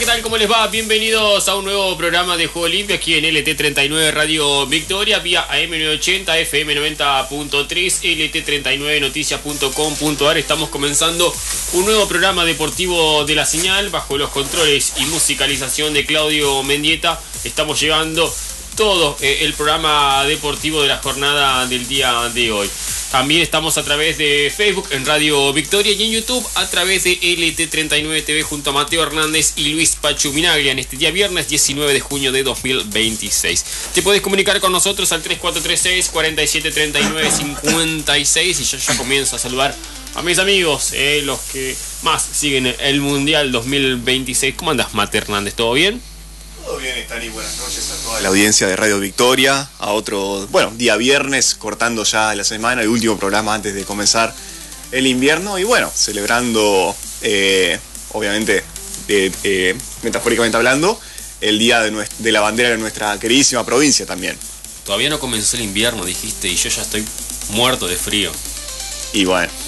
tal? ¿Cómo les va? Bienvenidos a un nuevo programa de Juego Limpio aquí en LT39 Radio Victoria, vía AM980, FM90.3, LT39noticias.com.ar. Estamos comenzando un nuevo programa deportivo de La Señal bajo los controles y musicalización de Claudio Mendieta. Estamos llegando todo el programa deportivo de la jornada del día de hoy. También estamos a través de Facebook en Radio Victoria y en YouTube a través de LT39 TV junto a Mateo Hernández y Luis Pachu Minaglia en este día viernes 19 de junio de 2026. Te podés comunicar con nosotros al 3436 4739 56 y yo ya comienzo a saludar a mis amigos, los que más siguen el Mundial 2026. ¿Cómo andas, Mateo Hernández? ¿Todo bien? Todo bien, Stani, buenas noches a toda la audiencia de Radio Victoria, a otro, día viernes, cortando ya la semana, el último programa antes de comenzar el invierno y celebrando, obviamente, metafóricamente hablando, el día de la bandera de nuestra queridísima provincia también. Todavía no comenzó el invierno, dijiste, y yo ya estoy muerto de frío. Y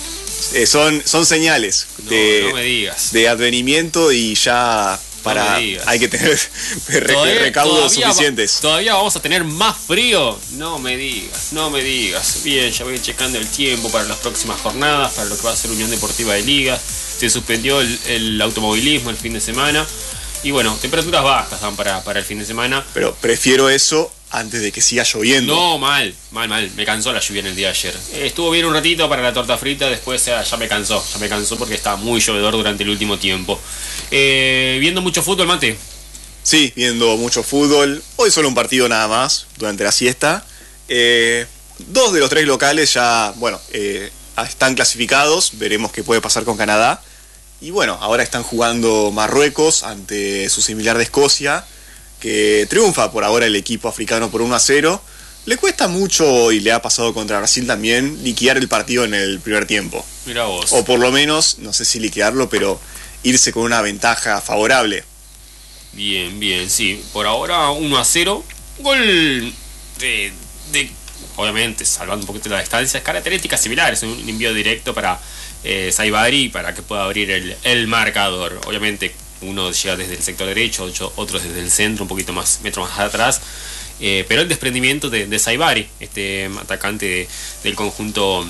son señales no me digas. De advenimiento y ya... hay que tener recaudos suficientes. ¿Todavía vamos a tener más frío? No me digas. Bien, ya voy checando el tiempo para las próximas jornadas, para lo que va a ser Unión Deportiva de Ligas. Se suspendió el automovilismo el fin de semana. Y temperaturas bajas dan para el fin de semana. Pero prefiero eso antes de que siga lloviendo. No, mal. Me cansó la lluvia en el día de ayer. Estuvo bien un ratito para la torta frita, después ya me cansó porque estaba muy llovedor durante el último tiempo. ¿Viendo mucho fútbol, Mate? Sí, viendo mucho fútbol. Hoy solo un partido nada más, durante la siesta. 2 de los 3 locales ya, están clasificados. Veremos qué puede pasar con Canadá. Y ahora están jugando Marruecos ante su similar de Escocia, que triunfa por ahora el equipo africano por 1-0. Le cuesta mucho, y le ha pasado contra Brasil también, liquidar el partido en el primer tiempo. Mirá vos. O por lo menos, no sé si liquidarlo, pero irse con una ventaja favorable. Bien, sí. Por ahora 1-0. Gol de obviamente, salvando un poquito la distancia, es características similares, un envío directo para Saibari para que pueda abrir el marcador. Obviamente uno llega desde el sector derecho, otros desde el centro, un poquito más, metros más atrás, pero el desprendimiento de Saibari, este atacante del conjunto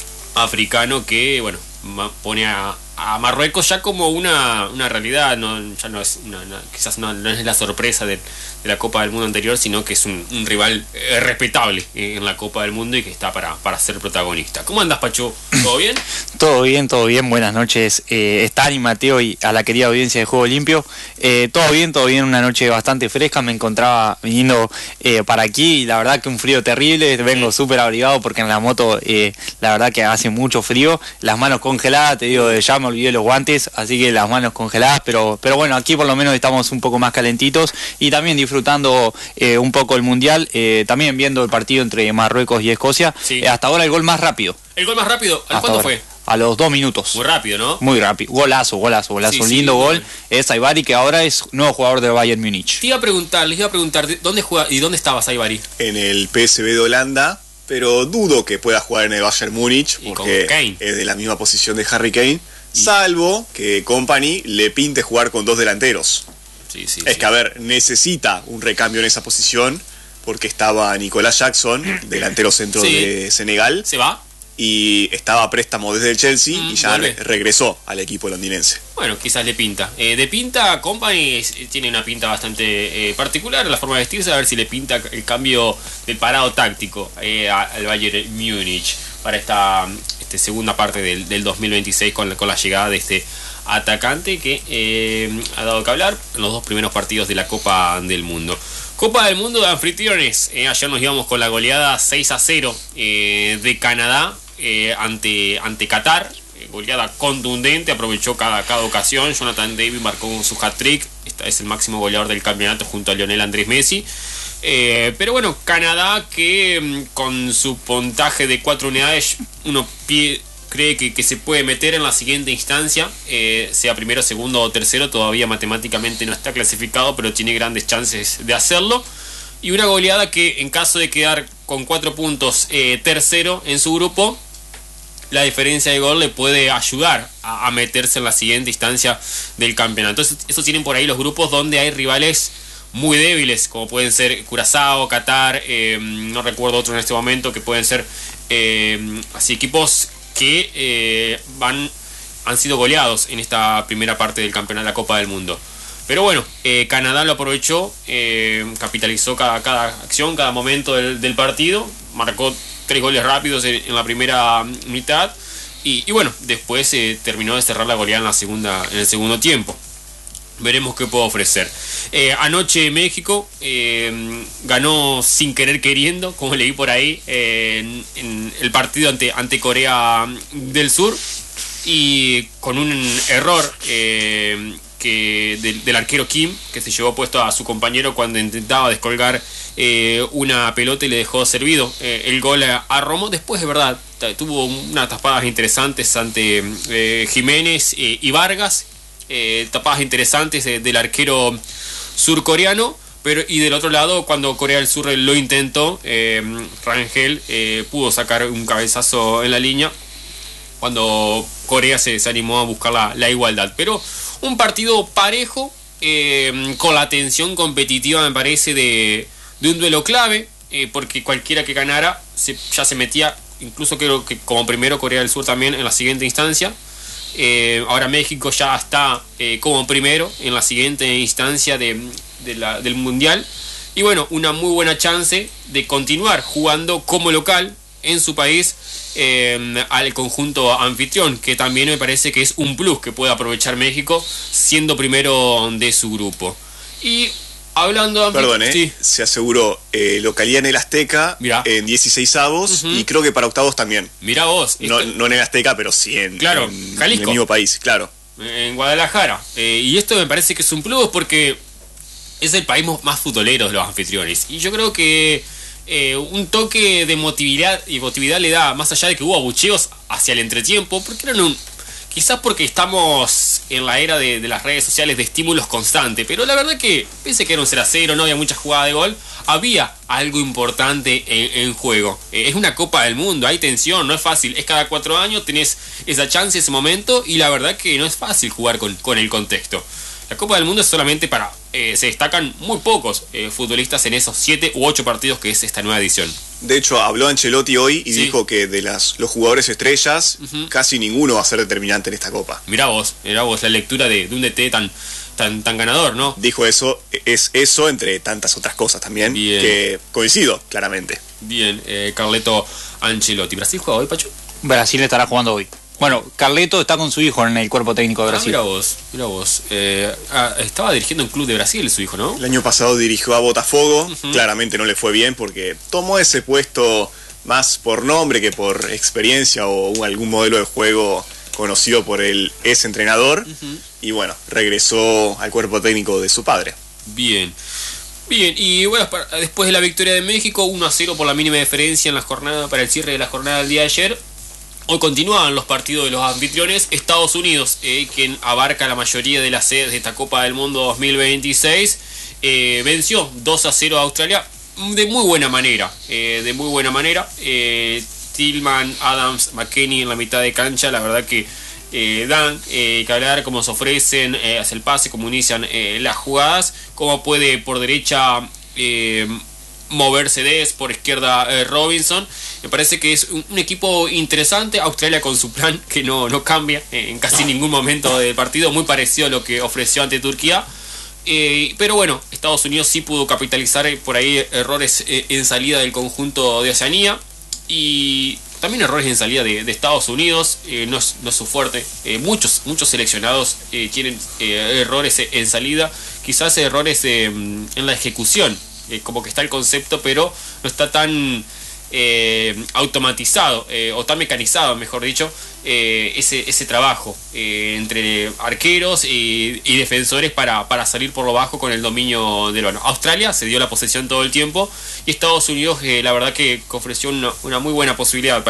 africano que pone a Marruecos ya como una realidad. Ya no es quizás no es la sorpresa de la Copa del Mundo anterior, sino que es un rival respetable en la Copa del Mundo y que está para ser protagonista. ¿Cómo andas, Pacho? ¿Todo bien? Todo bien, buenas noches, Stan y Mateo y a la querida audiencia de Juego Limpio. Todo bien, una noche bastante fresca. Me encontraba viniendo para aquí y la verdad que un frío terrible. Vengo súper abrigado porque en la moto la verdad que hace mucho frío, las manos congeladas, te digo, ya me olvidé los guantes, así que las manos congeladas, pero aquí por lo menos estamos un poco más calentitos y también disfrutando un poco el Mundial, también viendo el partido entre Marruecos y Escocia. Sí. Hasta ahora el gol más rápido. ¿El gol más rápido? ¿A cuánto fue? A los 2 minutos. Muy rápido, ¿no? Muy rápido. Golazo. Sí, un lindo gol. Es Saibari, que ahora es nuevo jugador del Bayern Múnich. Les iba a preguntar, ¿dónde juega y dónde estaba Saibari? En el PSV de Holanda, pero dudo que pueda jugar en el Bayern Múnich porque es de la misma posición de Harry Kane, salvo que Kompany le pinte jugar con 2 delanteros. Sí. Que necesita un recambio en esa posición porque estaba Nicolás Jackson, delantero centro de Senegal. ¿Se va? Y estaba a préstamo desde el Chelsea y ya regresó al equipo londinense. Quizás le pinta. De pinta, Kompany tiene una pinta bastante particular, la forma de vestirse, a ver si le pinta el cambio del parado táctico al Bayern Múnich para esta segunda parte del 2026 con la llegada de este atacante que ha dado que hablar en los 2 primeros partidos de la Copa del Mundo. Copa del Mundo de anfitriones. Ayer nos íbamos con la goleada 6-0 de Canadá ante Qatar. Goleada contundente, aprovechó cada ocasión. Jonathan David marcó su hat-trick. Es el máximo goleador del campeonato junto a Lionel Andrés Messi. Pero Canadá que con su puntaje de 4 unidades uno cree que se puede meter en la siguiente instancia, sea primero, segundo o tercero. Todavía matemáticamente no está clasificado, pero tiene grandes chances de hacerlo. Y una goleada que en caso de quedar con 4 puntos tercero en su grupo, la diferencia de gol le puede ayudar a meterse en la siguiente instancia del campeonato. Entonces, eso tienen por ahí los grupos donde hay rivales muy débiles, como pueden ser Curazao, Qatar, no recuerdo otro en este momento, que pueden ser así equipos que han sido goleados en esta primera parte del campeonato de la Copa del Mundo. Pero bueno, Canadá lo aprovechó, capitalizó cada acción, cada momento del partido, marcó 3 goles rápidos en la primera mitad y bueno, después terminó de cerrar la goleada en el segundo tiempo. Veremos qué puedo ofrecer. Anoche México ganó sin querer queriendo, como leí por ahí, en el partido ante Corea del Sur, y con un error del arquero Kim, que se llevó puesto a su compañero cuando intentaba descolgar una pelota y le dejó servido el gol a Romo. Después, de verdad, tuvo unas tapadas interesantes ante Jiménez y Vargas, tapadas interesantes del arquero surcoreano, y del otro lado, cuando Corea del Sur lo intentó, Rangel pudo sacar un cabezazo en la línea cuando Corea se animó a buscar la igualdad. Pero un partido parejo, con la tensión competitiva, me parece, de un duelo clave, porque cualquiera que ganara ya se metía, incluso creo que como primero Corea del Sur también en la siguiente instancia. Ahora México ya está como primero en la siguiente instancia del Mundial. Y bueno, una muy buena chance de continuar jugando como local en su país al conjunto anfitrión, que también me parece que es un plus que puede aprovechar México siendo primero de su grupo. Y hablando de Perdón, sí. Se aseguró localidad en el Azteca. Mirá. En 16avos, y creo que para octavos también. Mirá vos. No en el Azteca, pero sí en Jalisco, en el mismo país, claro. En Guadalajara. Y esto me parece que es un plus porque es el país más futbolero de los anfitriones. Y yo creo que un toque de emotividad le da, más allá de que hubo abucheos hacia el entretiempo, porque quizás porque estamos en la era de las redes sociales de estímulos constantes, pero la verdad que pensé que era un 0-0, no había mucha jugada de gol, había algo importante en juego. Es una Copa del Mundo, hay tensión, no es fácil, es cada 4 años, tenés esa chance, ese momento, y la verdad que no es fácil jugar con el contexto. La Copa del Mundo es solamente para... se destacan muy pocos futbolistas en esos 7 u 8 partidos que es esta nueva edición. De hecho, habló Ancelotti hoy y dijo que de los jugadores estrellas, casi ninguno va a ser determinante en esta Copa. Mirá vos, la lectura de un DT tan ganador, ¿no? Dijo eso, es eso entre tantas otras cosas también, bien, que coincido, claramente. Bien, Carleto Ancelotti. ¿Brasil juega hoy, Pacho? Brasil estará jugando hoy. Bueno, Carleto está con su hijo en el cuerpo técnico de Brasil. Mira vos. Estaba dirigiendo un club de Brasil su hijo, ¿no? El año pasado dirigió a Botafogo, claramente no le fue bien porque tomó ese puesto más por nombre que por experiencia o algún modelo de juego conocido por el ex entrenador, y bueno, regresó al cuerpo técnico de su padre. Bien, y bueno, después de la victoria de México, 1-0 por la mínima diferencia para el cierre de la jornada del día de ayer. Hoy continúan los partidos de los anfitriones. Estados Unidos, quien abarca la mayoría de las sedes de esta Copa del Mundo 2026, venció 2-0 a Australia de muy buena manera. Tillman, Adams, McKennie en la mitad de cancha, la verdad que dan que hablar, cómo se ofrecen, hacia el pase, cómo inician las jugadas, cómo puede por derecha moverse por izquierda Robinson. Me parece que es un equipo interesante. Australia con su plan que no cambia en casi ningún momento del partido, muy parecido a lo que ofreció ante Turquía. Pero bueno, Estados Unidos sí pudo capitalizar por ahí errores en salida del conjunto de Oceanía, y también errores en salida de Estados Unidos. No es su fuerte. Muchos seleccionados tienen errores en salida, quizás errores en la ejecución. Como que está el concepto, pero no está tan automatizado o tan mecanizado, mejor dicho, ese trabajo entre arqueros y defensores para salir por lo bajo con el dominio del balón. Australia se dio la posesión todo el tiempo, y Estados Unidos la verdad que ofreció una muy buena posibilidad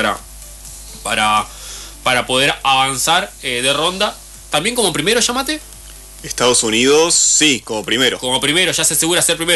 para poder avanzar de ronda. También como primero, llámate. Estados Unidos, sí, como primero. Como primero, ya se asegura ser primero.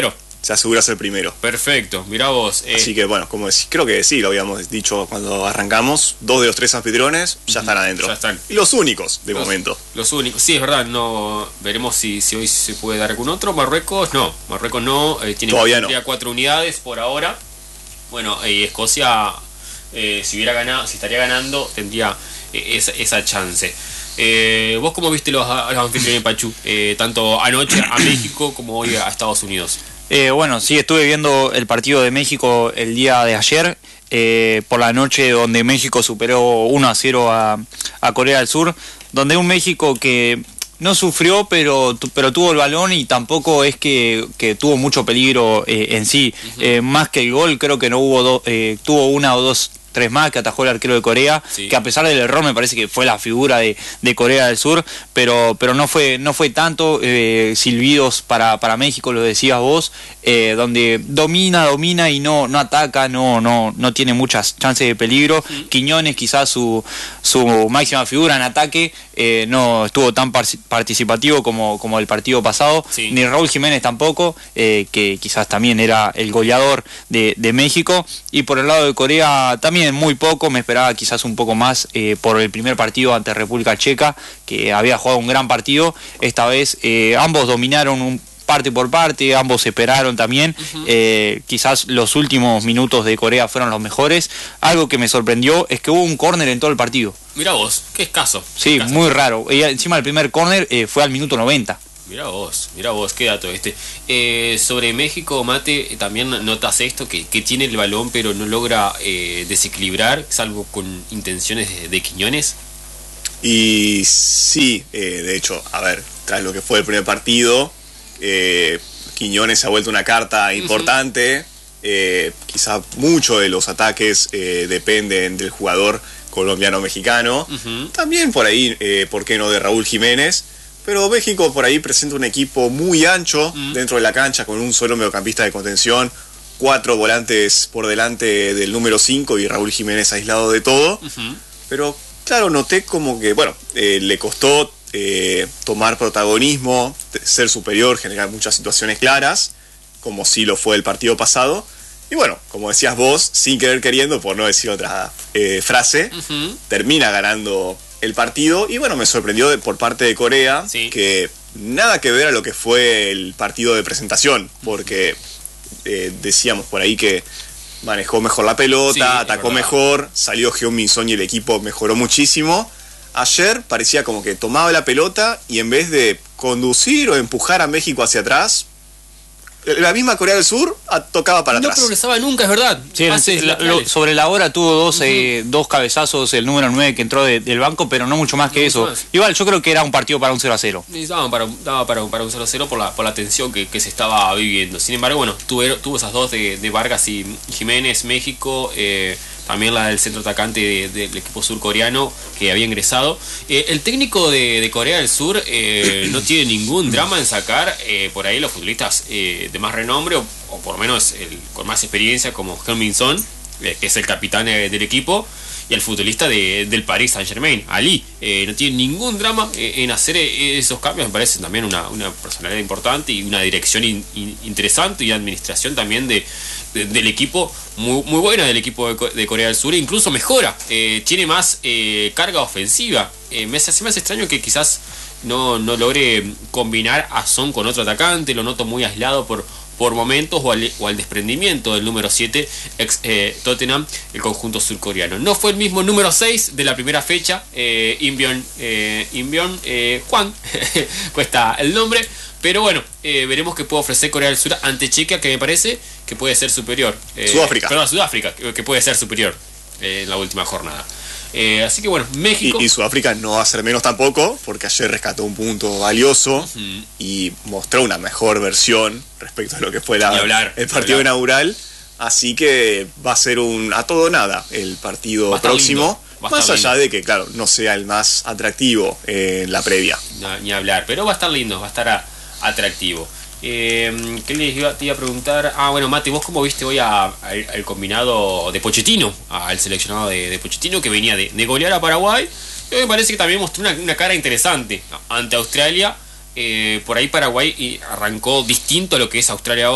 se asegura ser primero. Perfecto, mirá vos. Así que bueno, creo que sí, lo habíamos dicho cuando arrancamos, 2 de los 3 anfitriones ya están adentro. Ya están. Y los únicos, de momento. Los únicos, sí, es verdad, no veremos si hoy se puede dar algún otro. Marruecos no, tiene Todavía no. 4 unidades por ahora. Bueno, Escocia, si estaría ganando, tendría esa chance. ¿Vos cómo viste los anfitriones, Pachu? Tanto anoche a México como hoy a Estados Unidos. Bueno, sí, estuve viendo el partido de México el día de ayer, por la noche, donde México superó 1-0 a Corea del Sur, donde un México que no sufrió, pero tuvo el balón y tampoco es que tuvo mucho peligro en sí. Más que el gol, creo que no hubo tuvo 1 o 2-3 más que atajó el arquero de Corea, sí. Que a pesar del error me parece que fue la figura de Corea del Sur, pero no fue tanto. Silbidos para México, lo decías vos, donde domina y no ataca, no tiene muchas chances de peligro. Quiñones, quizás su máxima figura en ataque, no estuvo tan participativo como el partido pasado, sí. Ni Raúl Jiménez tampoco, que quizás también era el goleador de México. Y por el lado de Corea también muy poco, me esperaba quizás un poco más por el primer partido ante República Checa, que había jugado un gran partido. Esta vez ambos dominaron parte por parte, ambos esperaron también. Quizás los últimos minutos de Corea fueron los mejores. Algo que me sorprendió es que hubo un córner en todo el partido. Mirá vos, qué escaso. Sí, muy raro. Y encima el primer córner fue al minuto 90. Mirá vos, qué dato sobre México, Mate, también notas esto, que tiene el balón pero no logra desequilibrar, salvo con intenciones de Quiñones. Y sí, de hecho, a ver, tras lo que fue el primer partido, Quiñones se ha vuelto una carta importante. Quizá mucho de los ataques dependen del jugador colombiano-mexicano. También por ahí, ¿por qué no?, de Raúl Jiménez. Pero México por ahí presenta un equipo muy ancho dentro de la cancha, con un solo mediocampista de contención, 4 volantes por delante del número 5 y Raúl Jiménez aislado de todo. Pero claro, noté como que, bueno, le costó tomar protagonismo, ser superior, generar muchas situaciones claras, como sí lo fue el partido pasado. Y bueno, como decías vos, sin querer queriendo, por no decir otra frase, termina ganando el partido. Y bueno, me sorprendió por parte de Corea, sí, que nada que ver a lo que fue el partido de presentación, porque decíamos por ahí que manejó mejor la pelota, sí, atacó mejor, salió Heung-min Son y el equipo mejoró muchísimo. Ayer parecía como que tomaba la pelota y en vez de conducir o empujar a México hacia atrás, la misma Corea del Sur tocaba para atrás. No progresaba nunca, es verdad. Sí, sobre la hora tuvo dos cabezazos el número 9 que entró del banco, pero no mucho más que eso. Igual yo creo que era un partido para un 0-0. Daba para un 0-0 por la tensión que se estaba viviendo. Sin embargo, bueno, tuvo esas dos de Vargas y Jiménez, México, también la del centro atacante del equipo surcoreano que había ingresado. El técnico de Corea del Sur no tiene ningún drama en sacar por ahí los futbolistas de más renombre, o por lo menos con más experiencia, como Heung-min Son, que es el capitán del equipo, y el futbolista del Paris Saint-Germain, Ali. No tiene ningún drama en hacer esos cambios. Me parece también una personalidad importante y una dirección interesante, y administración también del equipo muy buena, del equipo de Corea del Sur. E incluso mejora, tiene más carga ofensiva. Se me hace extraño que quizás no logre combinar a Son con otro atacante. Lo noto muy aislado por momentos, o al desprendimiento del número 7 ex Tottenham, el conjunto surcoreano. No fue el mismo número 6 de la primera fecha, Inbyon Hwang cuesta el nombre, pero bueno, veremos qué puede ofrecer Corea del Sur ante Chequia, que me parece que puede ser superior. Sudáfrica, que puede ser superior en la última jornada. Así que bueno, México y Sudáfrica no va a ser menos tampoco, porque ayer rescató un punto valioso y mostró una mejor versión respecto a lo que fue el partido inaugural. Así que va a ser un a todo o nada el partido próximo, más allá de que, claro, no sea el más atractivo en la previa. No, ni hablar, pero va a estar lindo, va a estar atractivo. ¿Qué te iba a preguntar? Bueno, Mate, ¿vos cómo viste hoy al combinado de Pochettino, al seleccionado de Pochettino, que venía de golear a Paraguay? Y hoy me parece que también mostró una cara interesante ante Australia. Por ahí Paraguay arrancó distinto a lo que es Australia hoy.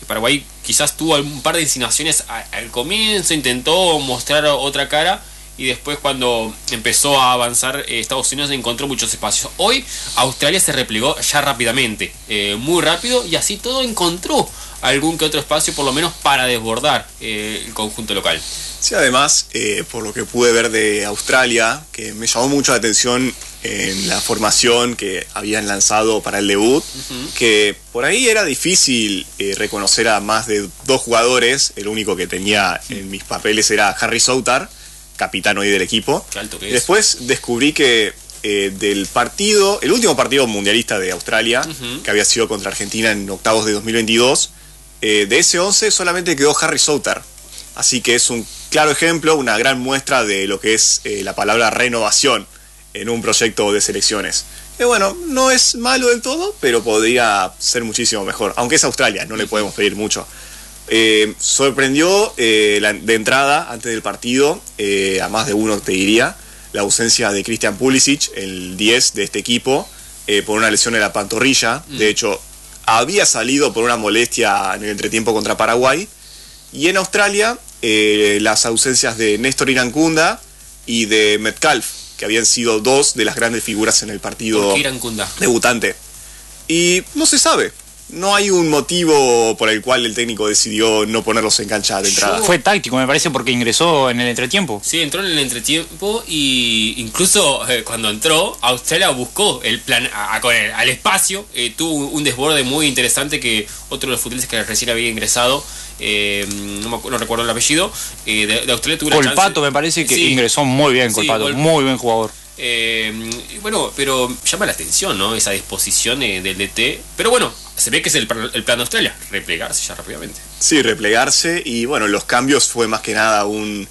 Paraguay quizás tuvo un par de insinuaciones al comienzo, intentó mostrar otra cara y después cuando empezó a avanzar Estados Unidos encontró muchos espacios. Hoy Australia se replegó ya rápidamente, muy rápido, y así todo encontró algún que otro espacio por lo menos para desbordar el conjunto local. Sí, además, por lo que pude ver de Australia, que me llamó mucho la atención en la formación que habían lanzado para el debut, que por ahí era difícil reconocer a más de 2 jugadores. El único que tenía en mis papeles era Harry Souttar, capitán hoy del equipo. Qué alto que es. Después descubrí que del partido, el último partido mundialista de Australia, que había sido contra Argentina en octavos de 2022, de ese 11 solamente quedó Harry Souttar. Así que es un claro ejemplo, una gran muestra de lo que es la palabra renovación en un proyecto de selecciones. Bueno, no es malo del todo, pero podría ser muchísimo mejor. Aunque es Australia, no le podemos pedir mucho. Sorprendió de entrada, antes del partido, a más de uno te diría, la ausencia de Christian Pulisic, el 10 de este equipo, por una lesión en la pantorrilla. De hecho, había salido por una molestia en el entretiempo contra Paraguay. Y en Australia, las ausencias de Néstor Irankunda y de Metcalf, que habían sido 2 de las grandes figuras en el partido. ¿Por qué Irankunda? Debutante. Y no se sabe. No hay un motivo por el cual el técnico decidió no ponerlos en cancha de entrada. Fue táctico, me parece, porque ingresó en el entretiempo. Sí, entró en el entretiempo y incluso cuando entró, Australia buscó el plan al espacio. Tuvo un desborde muy interesante que otro de los futbolistas que recién había ingresado, no recuerdo el apellido, de Australia tuvo la chance. Colpato me parece que ingresó muy bien, Colpato, muy buen jugador. Bueno, pero llama la atención, ¿no? Esa disposición del DT. Pero bueno, se ve que es el plan de Australia, replegarse ya rápidamente. Sí, replegarse, y bueno, los cambios fue más que nada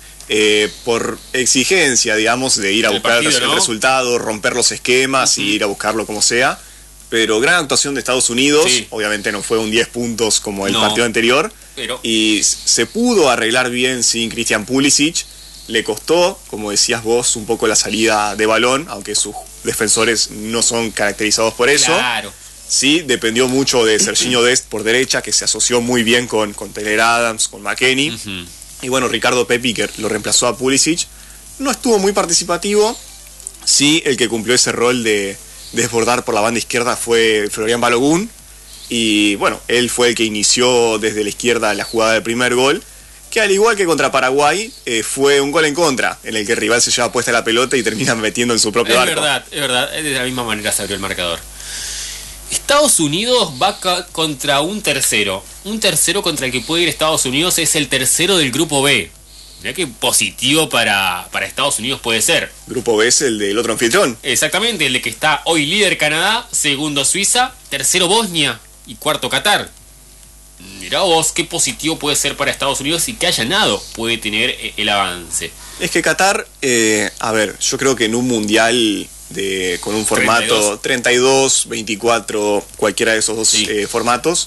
por exigencia, digamos, de ir a buscar el resultado, romper los esquemas y ir a buscarlo como sea. Pero gran actuación de Estados Unidos, obviamente no fue un 10 puntos como el partido anterior, y se pudo arreglar bien sin Christian Pulisic. Le costó, como decías vos, un poco la salida de balón, aunque sus defensores no son caracterizados por eso. Claro. Sí, dependió mucho de Serginho Dest por derecha, que se asoció muy bien con Tyler Adams, con McKennie. Y bueno, Ricardo Pepi, que lo reemplazó a Pulisic, no estuvo muy participativo. Sí, el que cumplió ese rol de desbordar por la banda izquierda fue Florian Balogun. Y bueno, él fue el que inició desde la izquierda la jugada del primer gol, que al igual que contra Paraguay, fue un gol en contra, en el que el rival se lleva puesta la pelota y termina metiendo en su propio arco. Es verdad, de la misma manera se abrió el marcador. Estados Unidos va contra un tercero contra el que puede ir Estados Unidos, es el tercero del grupo B. Mirá qué positivo para Estados Unidos puede ser. Grupo B es el del otro anfitrión. Exactamente, el de que está hoy líder Canadá, segundo Suiza, tercero Bosnia y cuarto Qatar. Mirá vos qué positivo puede ser para Estados Unidos y qué allanado puede tener el avance. Es que Qatar, a ver, yo creo que en un mundial con un formato 32, 24, cualquiera de esos dos formatos,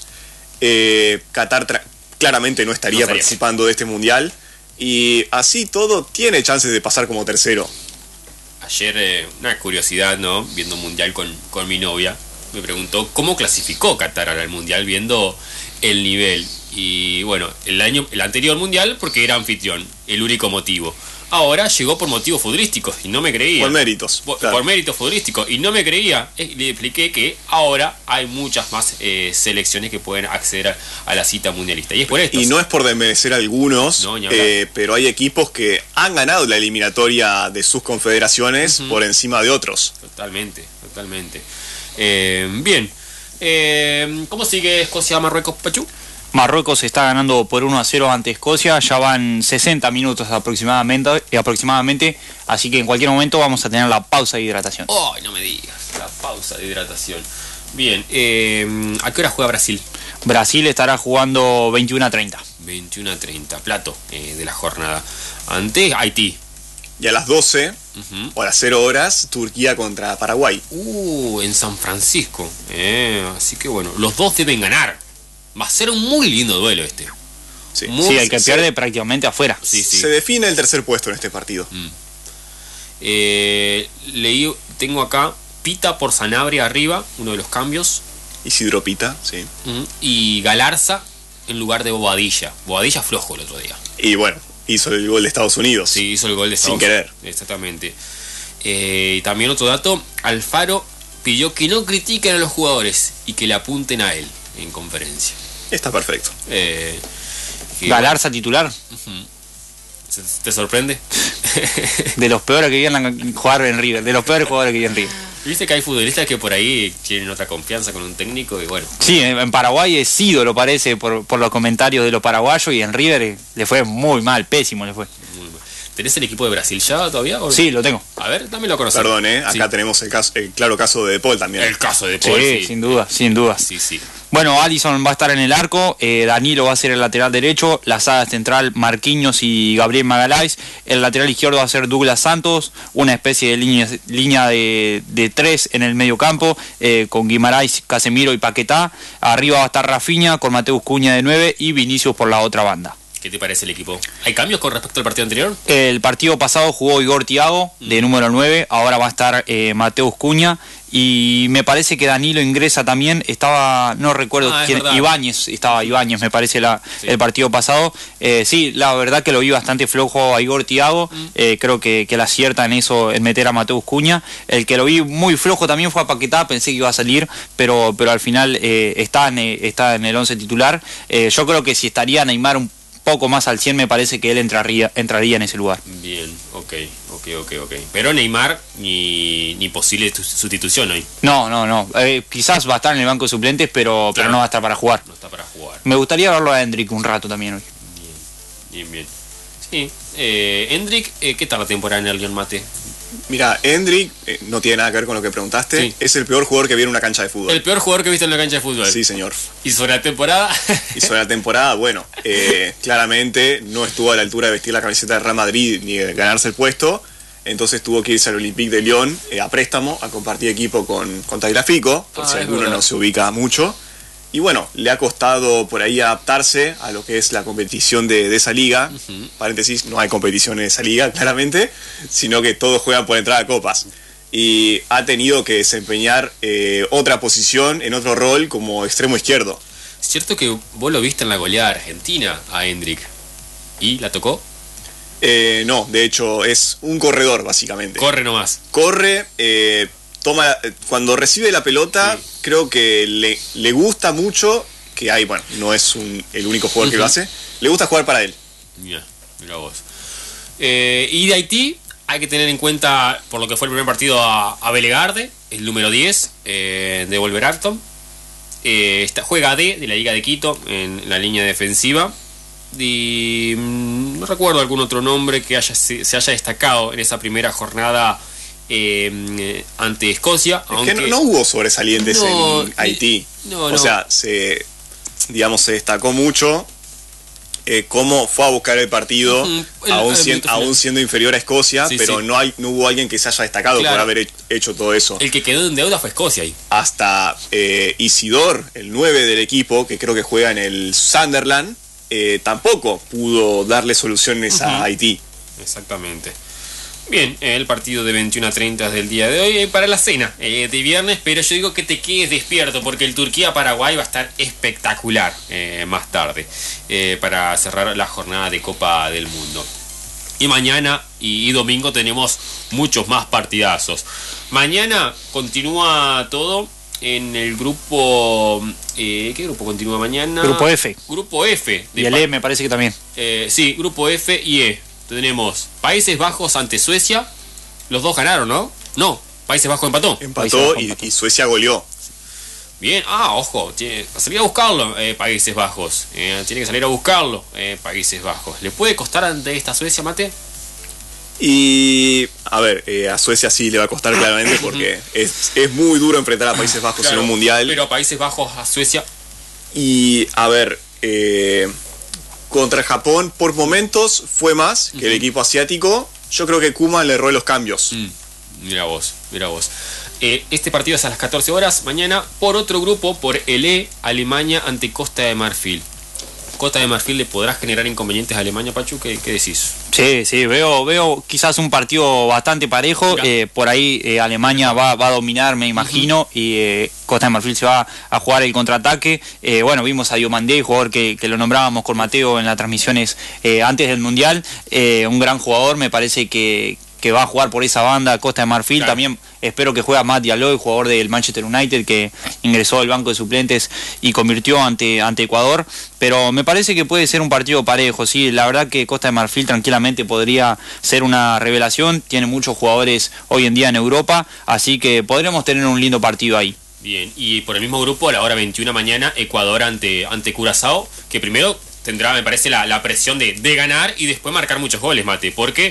Qatar claramente no estaría participando de este mundial, y así todo tiene chances de pasar como tercero. Ayer, una curiosidad, ¿no? Viendo un mundial con mi novia, me preguntó cómo clasificó Qatar al mundial viendo el nivel. Y bueno, el anterior mundial porque era anfitrión, el único motivo. Ahora llegó por motivos futbolísticos y no me creía. Por méritos. Por méritos futbolísticos y no me creía. Le expliqué que ahora hay muchas más selecciones que pueden acceder a la cita mundialista. Y es por esto. Y no es por desmerecer a algunos, pero hay equipos que han ganado la eliminatoria de sus confederaciones por encima de otros. Totalmente. Bien. ¿Cómo sigue Escocia-Marruecos, Pachu? Marruecos está ganando por 1-0 ante Escocia, ya van 60 minutos aproximadamente, así que en cualquier momento vamos a tener la pausa de hidratación. ¡Ay, no me digas! La pausa de hidratación. Bien, ¿a qué hora juega Brasil? Brasil estará jugando 21:30. 21:30, plato de la jornada. Ante Haití. Y a las 12, o a las 0 horas, Turquía contra Paraguay. En San Francisco. Así que bueno, los dos deben ganar. Va a ser un muy lindo duelo este. Sí, el que pierde prácticamente afuera. Sí. Se define el tercer puesto en este partido. Tengo acá Pita por Sanabria arriba, uno de los cambios. Isidro Pita, sí. Y Galarza en lugar de Bobadilla. Bobadilla flojo el otro día. Y bueno, hizo el gol de Estados Unidos. Sí, hizo el gol de Sin Estados querer. Exactamente. Y también otro dato, Alfaro pidió que no critiquen a los jugadores y que le apunten a él en conferencia. Está perfecto. Galarza titular. ¿Te sorprende? De los peores que vienen a jugar en River. De los peores jugadores que vienen en River. Viste que hay futbolistas que por ahí tienen otra confianza con un técnico y bueno. Sí, en Paraguay es ídolo, parece, por los comentarios de los paraguayos, y en River le fue muy mal, pésimo le fue. Muy mal. ¿Tenés el equipo de Brasil ya todavía? ¿O? Sí, lo tengo. A ver, dámelo a conocer. Perdón, acá Sí. tenemos el claro caso de De Paul también. El caso de Paul, Sí, sin duda, sin duda. Sí, sí. Bueno, Alisson va a estar en el arco, Danilo va a ser el lateral derecho, la saga central Marquinhos y Gabriel Magalhães, el lateral izquierdo va a ser Douglas Santos, una especie de línea de tres en el medio campo, con Guimarães, Casemiro y Paquetá. Arriba va a estar Rafinha con Mateus Cunha de 9 y Vinicius por la otra banda. ¿Qué te parece el equipo? ¿Hay cambios con respecto al partido anterior? El partido pasado jugó Igor Thiago de número 9, ahora va a estar Mateus Cunha, y me parece que Danilo ingresa también, no recuerdo quién, Ibáñez me parece el partido pasado. Sí, la verdad que lo vi bastante flojo a Igor Thiago, creo que la acierta en eso, en meter a Mateus Cunha. El que lo vi muy flojo también fue a Paquetá, pensé que iba a salir, pero al final está en el 11 titular. Yo creo que si estaría Neymar un poco más al 100, me parece que él entraría en ese lugar. Bien, ok. Pero Neymar ni posible sustitución hoy. No. Quizás va a estar en el banco de suplentes, pero no va a estar para jugar. No está para jugar. Me gustaría verlo a Hendrik un rato también hoy. Bien. Sí. Hendrik, ¿qué tal la temporada en el Lyon, Mate? Mira, Hendrik, no tiene nada que ver con lo que preguntaste, Sí. es el peor jugador que vi en una cancha de fútbol. El peor jugador que he visto en la cancha de fútbol. Sí, señor. ¿Y sobre la temporada? Y sobre la temporada, bueno, claramente no estuvo a la altura de vestir la camiseta de Real Madrid ni de ganarse el puesto, entonces tuvo que irse al Olympique de Lyon a préstamo, a compartir equipo con Tagliafico, por si es alguno verdad. no se ubica mucho. Y bueno, le ha costado por ahí adaptarse a lo que es la competición de esa liga. Paréntesis, no hay competición en esa liga, claramente, sino que todos juegan por entrada a copas. Y ha tenido que desempeñar otra posición en otro rol como extremo izquierdo. Es cierto que vos lo viste en la goleada argentina a Hendrik. ¿Y la tocó? No, de hecho es un corredor básicamente. Corre nomás. Corre, toma, cuando recibe la pelota, Sí. creo que le gusta mucho, que hay, bueno, no es el único jugador que lo hace, le gusta jugar para él. Mira vos. Y de Haití hay que tener en cuenta, por lo que fue el primer partido, a Belegarde, el número 10 de Wolverhampton. Juega de la Liga de Quito en la línea defensiva. Y no recuerdo algún otro nombre que se haya destacado en esa primera jornada ante Escocia. Es que no hubo sobresalientes No, en Haití. no. O sea, se destacó mucho cómo fue a buscar el partido, aún siendo inferior a Escocia, Sí, pero sí. no hubo alguien que se haya destacado Claro. por haber hecho todo eso. El que quedó en deuda fue Escocia ahí. Hasta Isidor, el 9 del equipo, que creo que juega en el Sunderland, tampoco pudo darle soluciones a Haití. Exactamente. Bien, el partido de 21:30 del día de hoy para la cena de viernes, pero yo digo que te quedes despierto porque el Turquía-Paraguay va a estar espectacular más tarde para cerrar la jornada de Copa del Mundo. Y mañana y domingo tenemos muchos más partidazos. Mañana continúa todo en el grupo... ¿qué grupo continúa mañana? Grupo F. Grupo F. Y el E me parece que también. Sí, grupo F y E. Tenemos Países Bajos ante Suecia. Los dos ganaron, ¿no? No, Países Bajos empató. Empató y Suecia goleó. Bien, ojo, tiene que salir a buscarlo Países Bajos. Tiene que salir a buscarlo Países Bajos. ¿Le puede costar ante esta Suecia, Mate? Y a ver, a Suecia sí le va a costar claramente porque es muy duro enfrentar a Países Bajos Claro, en un mundial. Pero a Países Bajos, a Suecia. Y a ver, contra Japón por momentos fue más que el equipo asiático. Yo creo que Koeman le erró los cambios. Mira vos. Este partido es a las 14 horas. Mañana por otro grupo, por el E, Alemania ante Costa de Marfil. Costa de Marfil le podrá generar inconvenientes a Alemania, Pachu. ¿Qué decís? Sí, veo quizás un partido bastante parejo. Por ahí Alemania va a dominar, me imagino, y Costa de Marfil se va a jugar el contraataque. Bueno, vimos a Diomandé, jugador que lo nombrábamos con Mateo en las transmisiones antes del Mundial. Un gran jugador, me parece que va a jugar por esa banda Costa de Marfil. Claro. También espero que juegue Matt Diallo, jugador del Manchester United, que ingresó al banco de suplentes y convirtió ante Ecuador. Pero me parece que puede ser un partido parejo, sí. La verdad que Costa de Marfil tranquilamente podría ser una revelación. Tiene muchos jugadores hoy en día en Europa, así que podremos tener un lindo partido ahí. Bien, y por el mismo grupo, a la hora 21 mañana, Ecuador ante Curazao, que primero tendrá, me parece, la presión de ganar y después marcar muchos goles, Mate, porque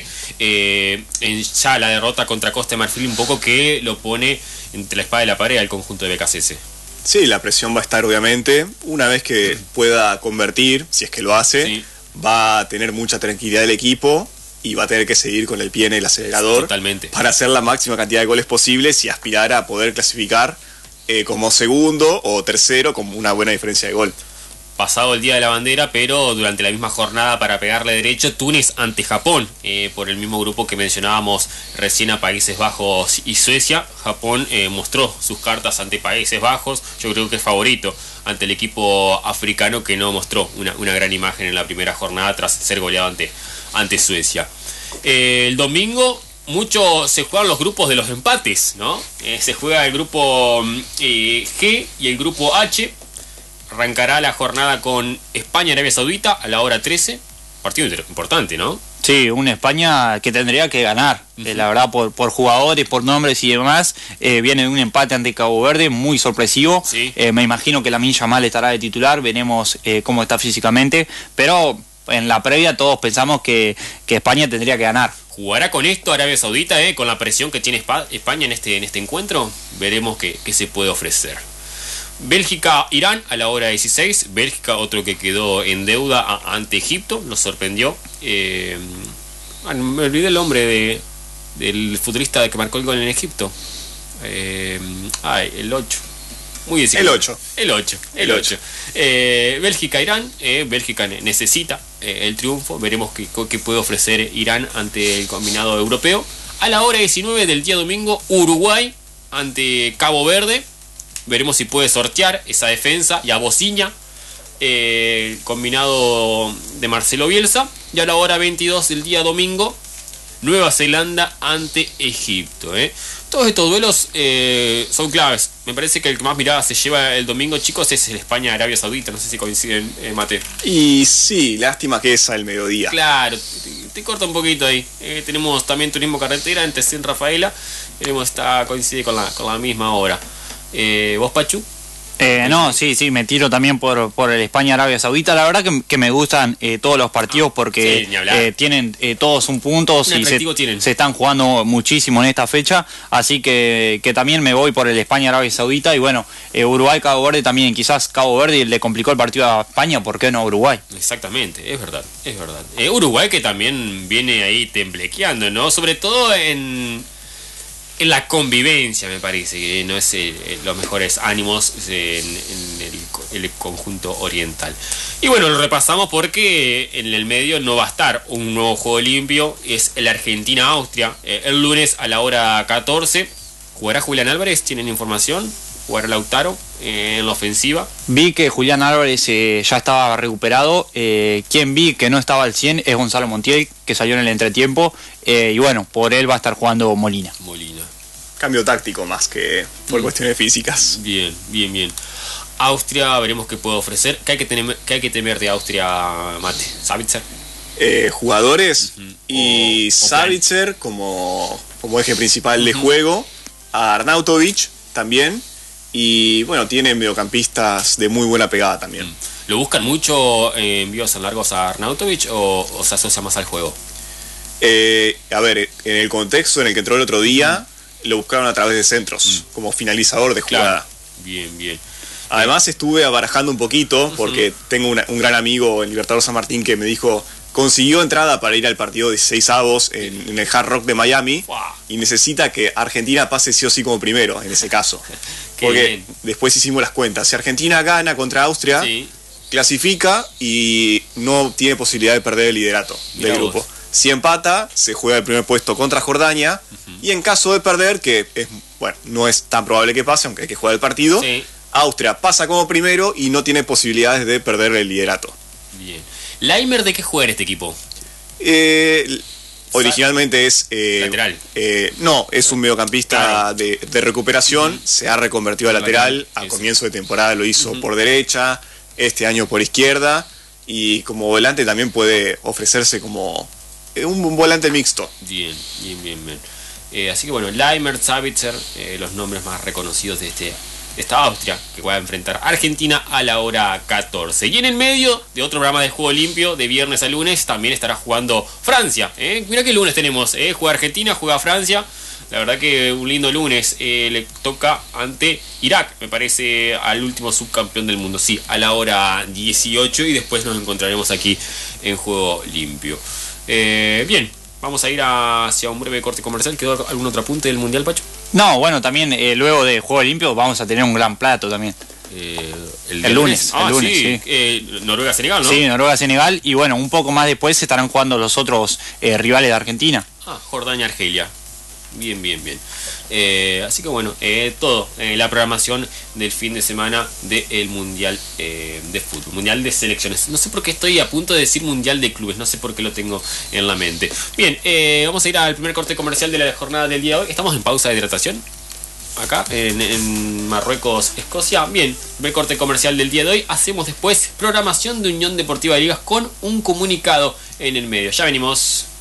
ya la derrota contra Costa de Marfil un poco que lo pone entre la espada y la pared al conjunto de BKCS. Sí, la presión va a estar obviamente. Una vez que pueda convertir, si es que lo hace, Sí. va a tener mucha tranquilidad el equipo y va a tener que seguir con el pie en el acelerador. Totalmente. Para hacer la máxima cantidad de goles posibles y aspirar a poder clasificar como segundo o tercero con una buena diferencia de gol. Pasado el Día de la Bandera, pero durante la misma jornada para pegarle derecho, Túnez ante Japón, por el mismo grupo que mencionábamos recién a Países Bajos y Suecia. Japón mostró sus cartas ante Países Bajos, yo creo que es favorito ante el equipo africano que no mostró una gran imagen en la primera jornada tras ser goleado ante Suecia. El domingo mucho se juegan los grupos de los empates, ¿no? Se juega el grupo G y el grupo H. Arrancará la jornada con España-Arabia Saudita a la hora 13. Partido importante, ¿no? Sí, una España que tendría que ganar, la verdad, por jugadores, por nombres y demás. Viene de un empate ante Cabo Verde, muy sorpresivo. Sí. Me imagino que Lamine Yamal estará de titular, veremos cómo está físicamente, pero en la previa todos pensamos que España tendría que ganar. ¿Jugará con esto Arabia Saudita, con la presión que tiene España en este encuentro? Veremos qué se puede ofrecer. Bélgica-Irán a la hora 16. Bélgica, otro que quedó en deuda ante Egipto, nos sorprendió. Me olvidé el nombre del futbolista que marcó el gol en Egipto. El 8. Muy difícil. El 8. El 8. Bélgica-Irán. Bélgica necesita el triunfo. Veremos qué puede ofrecer Irán ante el combinado europeo. A la hora 19 del día domingo, Uruguay ante Cabo Verde. Veremos si puede sortear esa defensa y a Bociña, combinado de Marcelo Bielsa. Y a la hora 22 del día domingo, Nueva Zelanda ante Egipto. Todos estos duelos son claves. Me parece que el que más mirada se lleva el domingo, chicos, es el España-Arabia Saudita. No sé si coinciden, Mate. Y sí, lástima que es al mediodía. Claro, te corta un poquito ahí. Tenemos también turismo carretera en Tessin Rafaela. Veremos coincide con la misma hora. ¿Vos, Pachu? No, sí, me tiro también por el España-Arabia Saudita. La verdad que me gustan todos los partidos porque sí, ni hablar. tienen todos un punto y se están jugando muchísimo en esta fecha. Así que también me voy por el España-Arabia Saudita. Y bueno, Uruguay-Cabo Verde también. Quizás Cabo Verde le complicó el partido a España, ¿por qué no a Uruguay? Exactamente, es verdad. Uruguay que también viene ahí temblequeando, ¿no? Sobre todo en la convivencia, me parece que no es los mejores ánimos en el conjunto oriental. Y bueno, lo repasamos porque en el medio no va a estar un nuevo juego limpio, es el Argentina-Austria, el lunes a la hora 14. ¿Jugará Julián Álvarez? ¿Tienen información? ¿Jugará Lautaro en la ofensiva? Vi que Julián Álvarez ya estaba recuperado. Quien vi que no estaba al 100 es Gonzalo Montiel, que salió en el entretiempo. Y bueno, por él va a estar jugando Molina. Cambio táctico más que por cuestiones físicas. Bien. Austria, veremos qué puede ofrecer. ¿Qué hay que temer de Austria, Mate? ¿Sabitzer? Jugadores y Sabitzer como eje principal de juego. A Arnautovic también. Y bueno, tiene mediocampistas de muy buena pegada también. ¿Lo buscan mucho envíos largos a Arnautovic o se asocia más al juego? A ver, en el contexto en el que entró el otro día, lo buscaron a través de centros, como finalizador de jugada. Claro. Bien. Además estuve abarajando un poquito, porque tengo un gran amigo en Libertador San Martín que me dijo, consiguió entrada para ir al partido 16avos en el Hard Rock de Miami, y necesita que Argentina pase sí o sí como primero, en ese caso. Porque después hicimos las cuentas. Si Argentina gana contra Austria, clasifica y no tiene posibilidad de perder el liderato Mirá del vos. grupo. Si empata, se juega el primer puesto contra Jordania, y en caso de perder, que es, bueno, no es tan probable que pase, aunque hay que jugar el partido, Sí. Austria pasa como primero y no tiene posibilidades de perder el liderato. Bien. ¿Leimer de qué juega en este equipo? Originalmente es... Lateral. No, es un mediocampista Claro. de recuperación, se ha reconvertido a lateral, a Eso. comienzo de temporada lo hizo por derecha, este año por izquierda, y como volante también puede ofrecerse como un volante mixto. Bien. Así que bueno, Leimer, Savitzer, los nombres más reconocidos de esta Austria, que va a enfrentar a Argentina a la hora 14. Y en el medio de otro programa de juego limpio, de viernes a lunes, también estará jugando Francia. Mirá que lunes tenemos, juega Argentina, juega Francia. La verdad que un lindo lunes. Le toca ante Irak, me parece, al último subcampeón del mundo. Sí, a la hora 18, y después nos encontraremos aquí en juego limpio. Bien, vamos a ir hacia un breve corte comercial. ¿Quedó algún otro apunte del Mundial, Pacho? No, bueno, también luego de Juego Limpio vamos a tener un gran plato también. El lunes, Ah, el lunes, sí. Noruega-Senegal, ¿no? Sí, Noruega-Senegal, y bueno, un poco más después se estarán jugando los otros rivales de Argentina. Jordania-Argelia. Bien. Así que bueno, todo. La programación del fin de semana del Mundial de Fútbol. Mundial de Selecciones. No sé por qué estoy a punto de decir Mundial de Clubes. No sé por qué lo tengo en la mente. Bien, vamos a ir al primer corte comercial de la jornada del día de hoy. Estamos en pausa de hidratación. Acá en Marruecos, Escocia. Bien, primer corte comercial del día de hoy. Hacemos después programación de Unión Deportiva de Ligas con un comunicado en el medio. Ya venimos.